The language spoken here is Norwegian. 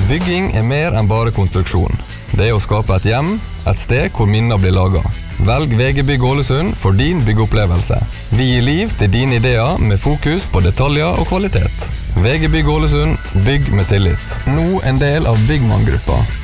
Bygging mer enn bare konstruksjon. Det å skape et hjem, et sted hvor minner blir laget. Velg VG Bygg Ålesund for din byggeopplevelse. Vi gir liv til dine ideer med fokus på detaljer og kvalitet. VG Bygg Ålesund, bygg med tillit. Nå en del av Byggmann-gruppa.